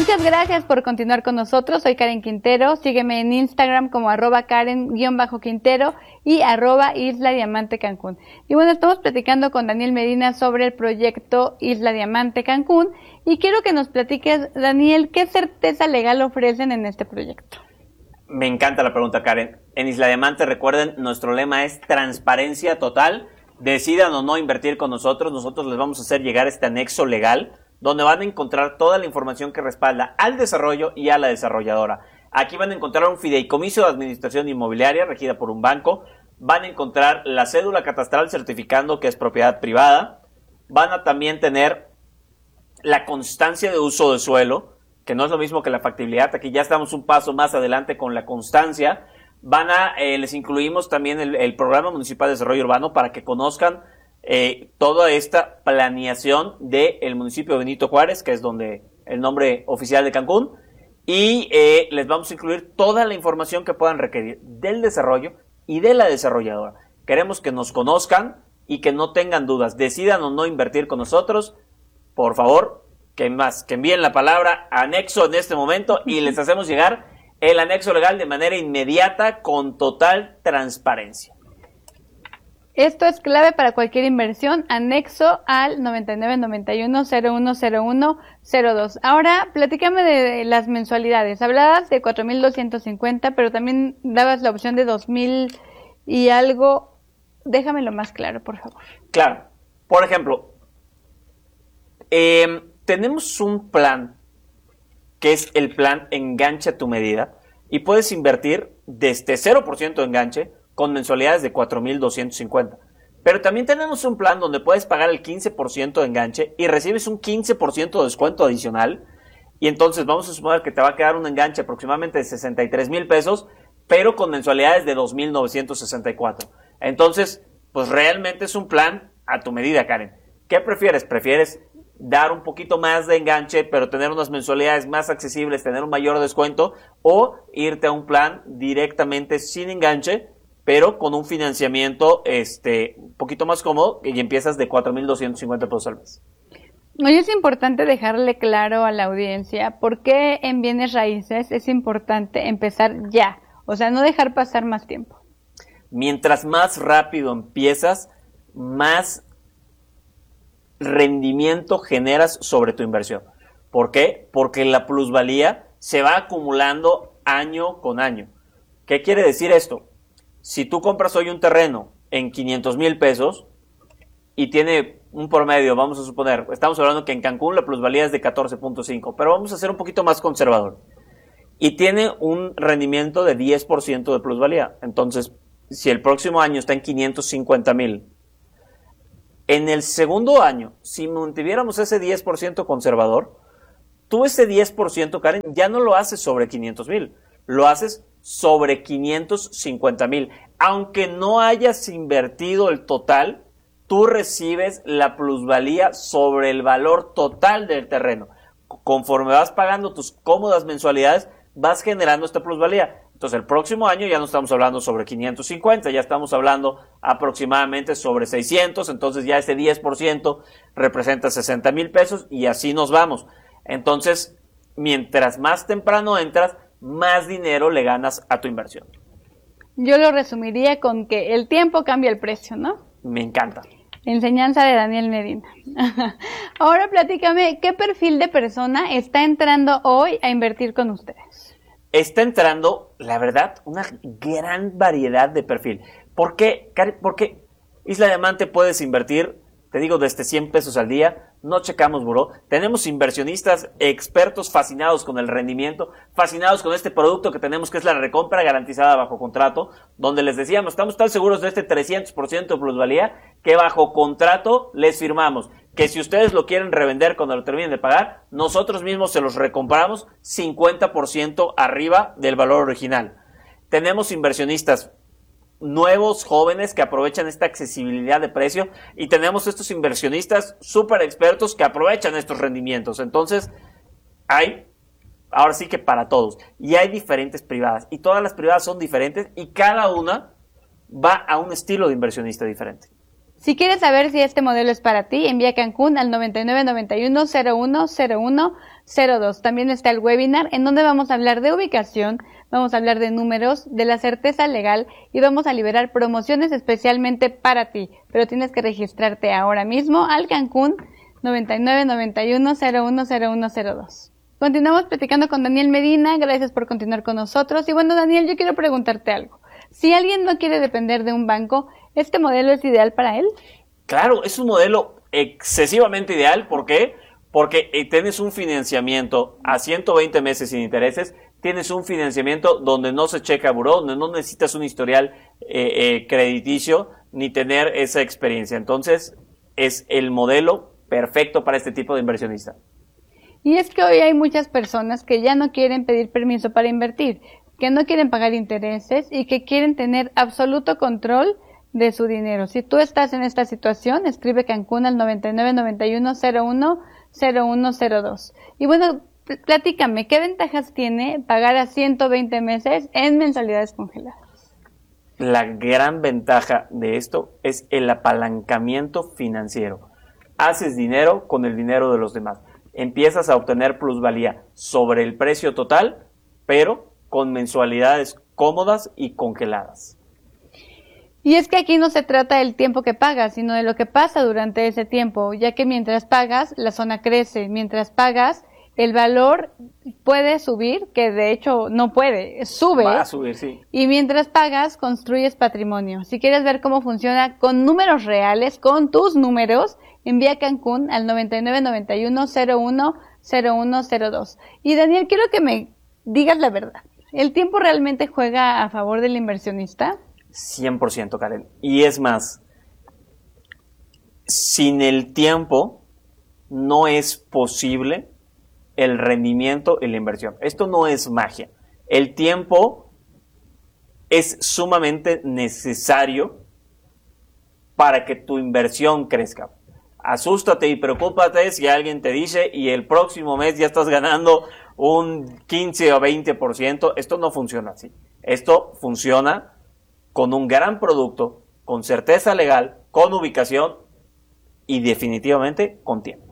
Muchas gracias por continuar con nosotros. Soy Karen Quintero. Sígueme en Instagram como @Karen_Quintero y @Isla Diamante Cancún. Y bueno, estamos platicando con Daniel Medina sobre el proyecto Isla Diamante Cancún. Y quiero que nos platiques, Daniel, ¿qué certeza legal ofrecen en este proyecto? Me encanta la pregunta, Karen. En Isla Diamante, recuerden, nuestro lema es transparencia total. Decidan o no invertir con nosotros. Nosotros les vamos a hacer llegar este anexo legal donde van a encontrar toda la información que respalda al desarrollo y a la desarrolladora. Aquí van a encontrar un fideicomiso de administración inmobiliaria regida por un banco, van a encontrar la cédula catastral certificando que es propiedad privada, van a también tener la constancia de uso de suelo, que no es lo mismo que la factibilidad, aquí ya estamos un paso más adelante con la constancia. Les incluimos también el Programa Municipal de Desarrollo Urbano para que conozcan toda esta planeación del municipio de Benito Juárez, que es donde el nombre oficial de Cancún, y les vamos a incluir toda la información que puedan requerir del desarrollo y de la desarrolladora. Queremos que nos conozcan y que no tengan dudas, decidan o no invertir con nosotros. Por favor, que envíen la palabra anexo en este momento y les hacemos llegar el anexo legal de manera inmediata con total transparencia. Esto es clave para cualquier inversión, anexo al 9991-010102. Ahora, platícame de las mensualidades. Hablabas de 4,250, pero también dabas la opción de 2,000 y algo. Déjamelo más claro, por favor. Claro. Por ejemplo, tenemos un plan que es el plan Enganche a tu medida y puedes invertir desde 0% de enganche con mensualidades de 4,250. Pero también tenemos un plan donde puedes pagar el 15% de enganche y recibes un 15% de descuento adicional. Y entonces vamos a suponer que te va a quedar un enganche aproximadamente de 63,000 pesos, pero con mensualidades de 2,964. Entonces, pues realmente es un plan a tu medida, Karen. ¿Qué prefieres? ¿Prefieres dar un poquito más de enganche, pero tener unas mensualidades más accesibles, tener un mayor descuento, o irte a un plan directamente sin enganche, pero con un financiamiento un poquito más cómodo y empiezas de 4,250 pesos al mes? Hoy es importante dejarle claro a la audiencia por qué en bienes raíces es importante empezar ya, o sea, no dejar pasar más tiempo. Mientras más rápido empiezas, más rendimiento generas sobre tu inversión. ¿Por qué? Porque la plusvalía se va acumulando año con año. ¿Qué quiere decir esto? Si tú compras hoy un terreno en 500,000 pesos y tiene un promedio, vamos a suponer, estamos hablando que en Cancún la plusvalía es de 14.5, pero vamos a ser un poquito más conservador. Y tiene un rendimiento de 10% de plusvalía. Entonces, si el próximo año está en 550,000, en el segundo año, si mantuviéramos ese 10% conservador, tú ese 10%, Karen, ya no lo haces sobre 500,000, lo haces sobre 550,000. Aunque no hayas invertido el total, tú recibes la plusvalía sobre el valor total del terreno. Conforme vas pagando tus cómodas mensualidades, vas generando esta plusvalía. Entonces el próximo año ya no estamos hablando sobre 550, ya estamos hablando aproximadamente sobre 600, entonces ya ese 10% representa 60,000 pesos y así nos vamos. Entonces, mientras más temprano entras, más dinero le ganas a tu inversión. Yo lo resumiría con que el tiempo cambia el precio, ¿no? Me encanta. Enseñanza de Daniel Medina. Ahora platícame, ¿qué perfil de persona está entrando hoy a invertir con ustedes? Está entrando, la verdad, una gran variedad de perfil. ¿Por qué? Porque Isla Diamante puedes invertir, te digo, desde 100 pesos al día. No checamos buró. Tenemos inversionistas expertos fascinados con el rendimiento, fascinados con este producto que tenemos, que es la recompra garantizada bajo contrato, donde les decíamos, estamos tan seguros de este 300% de plusvalía que bajo contrato les firmamos que si ustedes lo quieren revender cuando lo terminen de pagar, nosotros mismos se los recompramos 50% arriba del valor original. Tenemos inversionistas nuevos, jóvenes, que aprovechan esta accesibilidad de precio, y tenemos estos inversionistas súper expertos que aprovechan estos rendimientos. Entonces, hay, ahora sí que para todos, y hay diferentes privadas, y todas las privadas son diferentes, y cada una va a un estilo de inversionista diferente. Si quieres saber si este modelo es para ti, envía Cancún al 9991-010102. También está el webinar en donde vamos a hablar de ubicación, vamos a hablar de números, de la certeza legal y vamos a liberar promociones especialmente para ti. Pero tienes que registrarte ahora mismo al Cancún 9991-010102. Continuamos platicando con Daniel Medina. Gracias por continuar con nosotros. Y bueno, Daniel, yo quiero preguntarte algo. Si alguien no quiere depender de un banco, ¿este modelo es ideal para él? Claro, es un modelo excesivamente ideal. ¿Por qué? Porque tienes un financiamiento a 120 meses sin intereses, tienes un financiamiento donde no se checa buró, donde no necesitas un historial crediticio ni tener esa experiencia. Entonces, es el modelo perfecto para este tipo de inversionista. Y es que hoy hay muchas personas que ya no quieren pedir permiso para invertir, que no quieren pagar intereses y que quieren tener absoluto control de su dinero. Si tú estás en esta situación, escribe Cancún al 9991-010102. Y bueno, platícame, ¿qué ventajas tiene pagar a 120 meses en mensualidades congeladas? La gran ventaja de esto es el apalancamiento financiero. Haces dinero con el dinero de los demás. Empiezas a obtener plusvalía sobre el precio total, pero con mensualidades cómodas y congeladas. Y es que aquí no se trata del tiempo que pagas, sino de lo que pasa durante ese tiempo, ya que mientras pagas, la zona crece, mientras pagas, el valor puede subir, que de hecho no puede, sube. Va a subir, sí. Y mientras pagas, construyes patrimonio. Si quieres ver cómo funciona con números reales, con tus números, envía Cancún al 9991-010102. Y Daniel, quiero que me digas la verdad. ¿El tiempo realmente juega a favor del inversionista? 100%, Karen. Y es más, sin el tiempo no es posible el rendimiento y la inversión. Esto no es magia. El tiempo es sumamente necesario para que tu inversión crezca. Asústate y preocúpate si alguien te dice y el próximo mes ya estás ganando un 15 o 20%. Esto no funciona así. Esto funciona con un gran producto, con certeza legal, con ubicación y definitivamente con tiempo.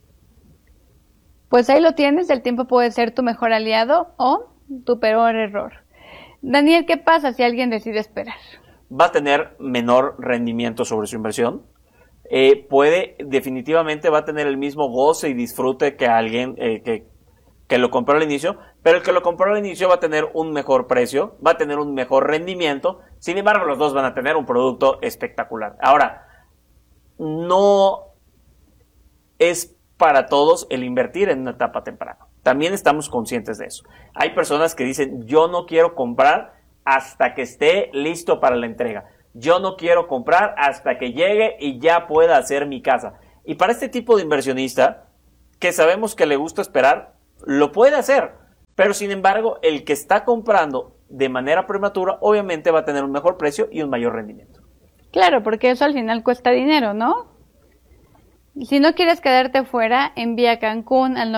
Pues ahí lo tienes, el tiempo puede ser tu mejor aliado o tu peor error. Daniel, ¿qué pasa si alguien decide esperar? Va a tener menor rendimiento sobre su inversión. Definitivamente va a tener el mismo goce y disfrute que alguien que lo compró al inicio, pero el que lo compró al inicio va a tener un mejor precio, va a tener un mejor rendimiento. Sin embargo, los dos van a tener un producto espectacular. Ahora, no es para todos el invertir en una etapa temprana. También estamos conscientes de eso. Hay personas que dicen, yo no quiero comprar hasta que esté listo para la entrega. Yo no quiero comprar hasta que llegue y ya pueda hacer mi casa. Y para este tipo de inversionista, que sabemos que le gusta esperar, lo puede hacer. Pero sin embargo, el que está comprando de manera prematura, obviamente va a tener un mejor precio y un mayor rendimiento. Claro, porque eso al final cuesta dinero, ¿no? Si no quieres quedarte fuera, envía Cancún al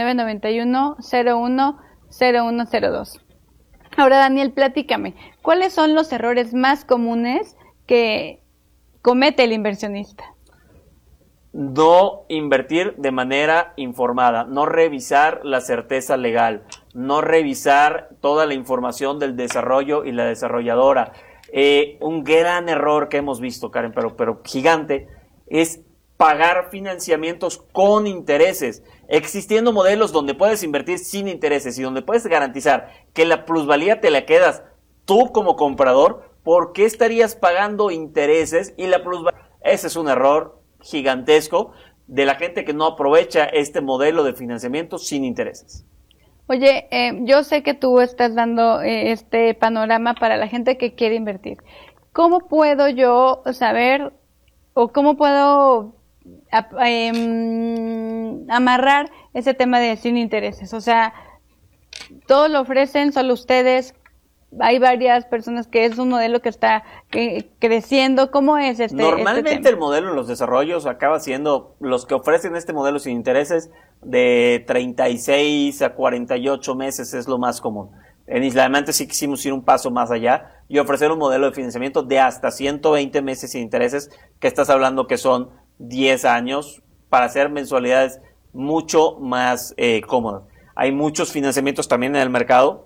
9991-010102. Ahora, Daniel, platícame, ¿cuáles son los errores más comunes que comete el inversionista? No invertir de manera informada, no revisar la certeza legal, no revisar toda la información del desarrollo y la desarrolladora. Un gran error que hemos visto, Karen, pero gigante, es pagar financiamientos con intereses, existiendo modelos donde puedes invertir sin intereses y donde puedes garantizar que la plusvalía te la quedas tú como comprador. ¿Por qué estarías pagando intereses y la plusvalía? Ese es un error gigantesco de la gente que no aprovecha este modelo de financiamiento sin intereses. Oye, yo sé que tú estás dando este panorama para la gente que quiere invertir. ¿Cómo puedo yo saber o cómo puedo amarrar ese tema de sin intereses? O sea, todos lo ofrecen, solo ustedes. Hay varias personas que es un modelo que está creciendo. ¿Cómo es Normalmente tema? El modelo en los desarrollos acaba siendo, los que ofrecen este modelo sin intereses, de 36 a 48 meses es lo más común. En Isla Diamante sí quisimos ir un paso más allá y ofrecer un modelo de financiamiento de hasta 120 meses sin intereses, que estás hablando que son 10 años, para hacer mensualidades mucho más cómodas. Hay muchos financiamientos también en el mercado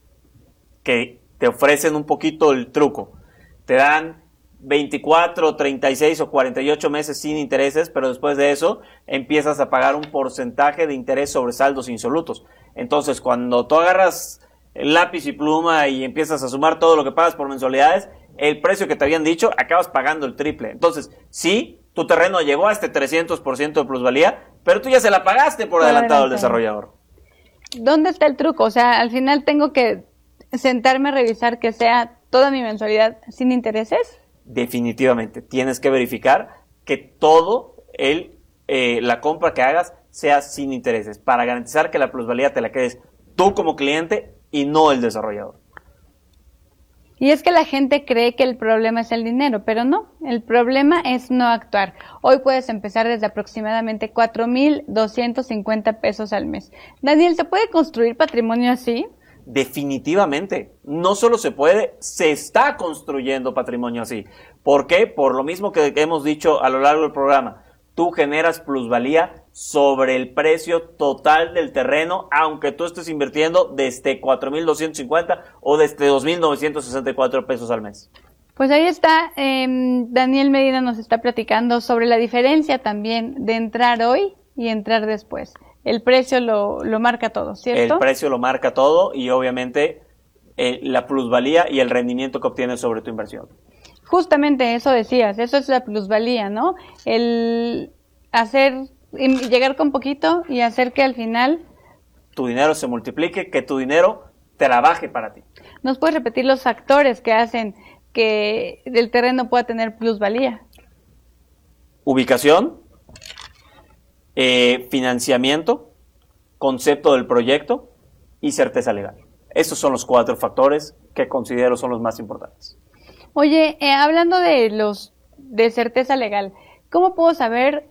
que te ofrecen un poquito el truco. Te dan 24, 36 o 48 meses sin intereses, pero después de eso empiezas a pagar un porcentaje de interés sobre saldos insolutos. Entonces, cuando tú agarras el lápiz y pluma y empiezas a sumar todo lo que pagas por mensualidades, el precio que te habían dicho, acabas pagando el triple. Entonces, sí, tu terreno llegó a este 300% de plusvalía, pero tú ya se la pagaste por adelantado al desarrollador. ¿Dónde está el truco? O sea, al final tengo que sentarme a revisar que sea toda mi mensualidad sin intereses. Definitivamente, tienes que verificar que todo la compra que hagas sea sin intereses, para garantizar que la plusvalía te la quedes tú como cliente y no el desarrollador. Y es que la gente cree que el problema es el dinero, pero no, el problema es no actuar. Hoy puedes empezar desde aproximadamente 4,250 pesos al mes. Daniel, ¿se puede construir patrimonio así? Definitivamente, no solo se puede, se está construyendo patrimonio así. ¿Por qué? Por lo mismo que hemos dicho a lo largo del programa. Tú generas plusvalía sobre el precio total del terreno, aunque tú estés invirtiendo desde 4,250 o desde 2,964 pesos al mes. Pues ahí está, Daniel Medina nos está platicando sobre la diferencia también de entrar hoy y entrar después. El precio lo marca todo, ¿cierto? El precio lo marca todo y obviamente la plusvalía y el rendimiento que obtienes sobre tu inversión. Justamente eso decías, eso es la plusvalía, ¿no? El llegar con poquito y hacer que al final tu dinero se multiplique, que tu dinero trabaje para ti. ¿Nos puedes repetir los factores que hacen que el terreno pueda tener plusvalía? Ubicación, financiamiento, concepto del proyecto y certeza legal. Esos son los 4 factores que considero son los más importantes. Oye, hablando de certeza legal, ¿cómo puedo saber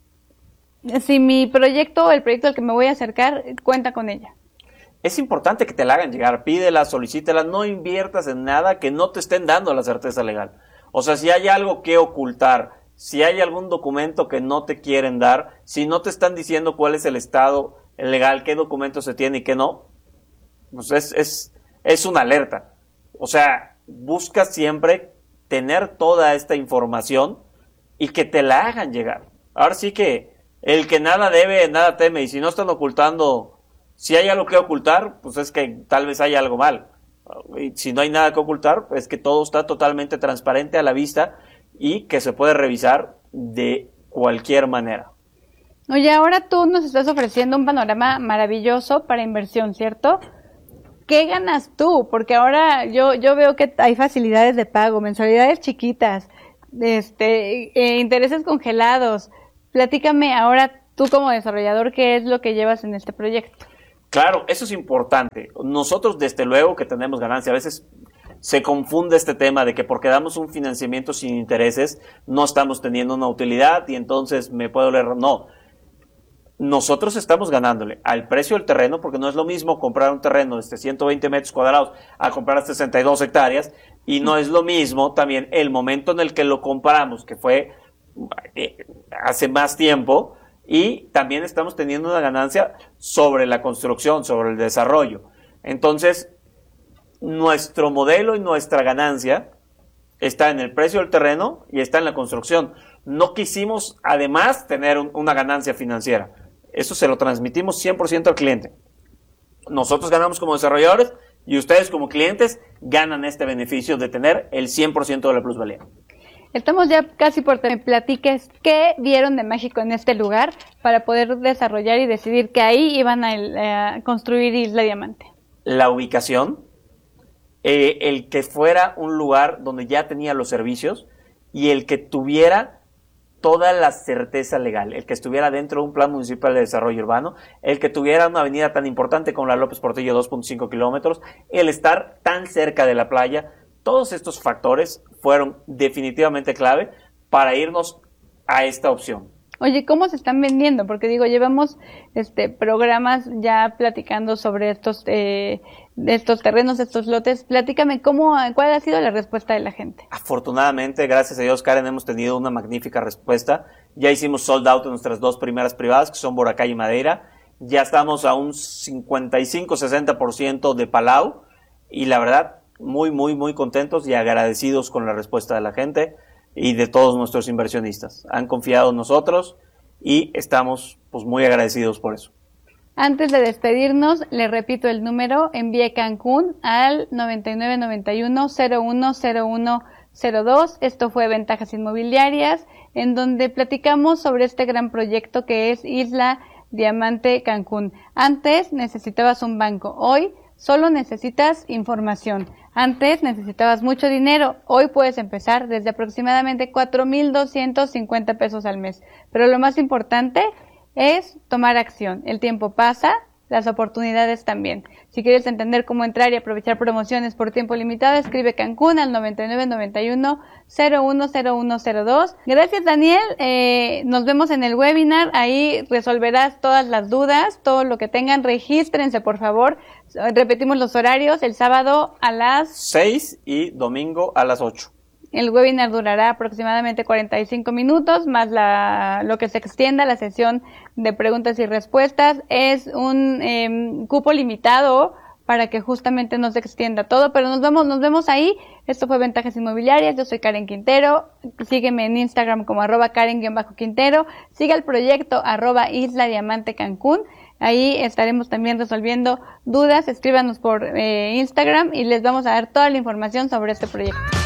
si mi proyecto, el proyecto al que me voy a acercar, cuenta con ella? Es importante que te la hagan llegar, pídela, solicítela, no inviertas en nada que no te estén dando la certeza legal. O sea, si hay algo que ocultar, si hay algún documento que no te quieren dar, si no te están diciendo cuál es el estado legal, qué documento se tiene y qué no, pues es una alerta. O sea, busca siempre tener toda esta información y que te la hagan llegar. Ahora sí que el que nada debe, nada teme, y si no están ocultando, si hay algo que ocultar, pues es que tal vez hay algo mal. Y si no hay nada que ocultar, es que todo está totalmente transparente a la vista y que se puede revisar de cualquier manera. Oye, ahora tú nos estás ofreciendo un panorama maravilloso para inversión, ¿cierto? ¿Qué ganas tú? Porque ahora yo veo que hay facilidades de pago, mensualidades chiquitas, intereses congelados. Platícame ahora tú como desarrollador, ¿qué es lo que llevas en este proyecto? Claro, eso es importante. Nosotros desde luego que tenemos ganancia. A veces se confunde este tema de que porque damos un financiamiento sin intereses no estamos teniendo una utilidad y entonces me puedo leer. No. Nosotros estamos ganándole al precio del terreno, porque no es lo mismo comprar un terreno de 120 metros cuadrados a comprar 62 hectáreas, y no es lo mismo también el momento en el que lo compramos, que fue hace más tiempo, y también estamos teniendo una ganancia sobre la construcción, sobre el desarrollo. Entonces, nuestro modelo y nuestra ganancia está en el precio del terreno y está en la construcción. No quisimos además tener una ganancia financiera. Eso se lo transmitimos 100% al cliente. Nosotros ganamos como desarrolladores y ustedes como clientes ganan este beneficio de tener el 100% de la plusvalía. Estamos ya casi por terminar. Platiques qué vieron de mágico en este lugar para poder desarrollar y decidir que ahí iban a construir Isla Diamante. La ubicación, el que fuera un lugar donde ya tenía los servicios y el que tuviera toda la certeza legal, el que estuviera dentro de un plan municipal de desarrollo urbano, el que tuviera una avenida tan importante como la López Portillo, 2.5 kilómetros, el estar tan cerca de la playa. Todos estos factores fueron definitivamente clave para irnos a esta opción. Oye, ¿cómo se están vendiendo? Porque digo, llevamos programas ya platicando sobre estos terrenos, estos lotes. Platícame cuál ha sido la respuesta de la gente. Afortunadamente, gracias a Dios, Karen, hemos tenido una magnífica respuesta. Ya hicimos sold out en nuestras 2 primeras privadas, que son Boracay y Madeira. Ya estamos a un 55-60% de Palau. Y la verdad, muy, muy, muy contentos y agradecidos con la respuesta de la gente y de todos nuestros inversionistas. Han confiado en nosotros y estamos pues muy agradecidos por eso. Antes de despedirnos, le repito el número, envíe Cancún al 9991-010102. Esto fue Ventajas Inmobiliarias, en donde platicamos sobre este gran proyecto que es Isla Diamante Cancún. Antes necesitabas un banco, hoy solo necesitas información. Antes necesitabas mucho dinero, hoy puedes empezar desde aproximadamente 4,250 pesos al mes. Pero lo más importante es tomar acción. El tiempo pasa, las oportunidades también. Si quieres entender cómo entrar y aprovechar promociones por tiempo limitado, escribe Cancún al 9991-010102. Gracias, Daniel. Nos vemos en el webinar. Ahí resolverás todas las dudas, todo lo que tengan. Regístrense, por favor. Repetimos los horarios, el sábado a las 6 y domingo a las 8. El webinar durará aproximadamente 45 minutos, más lo que se extienda la sesión de preguntas y respuestas. Es un cupo limitado para que justamente no se extienda todo, pero nos vemos ahí. Esto fue Ventajas Inmobiliarias. Yo soy Karen Quintero. Sígueme en Instagram como @Karen_Quintero. Siga el proyecto @Isla Diamante Cancún. Ahí estaremos también resolviendo dudas. Escríbanos por Instagram y les vamos a dar toda la información sobre este proyecto.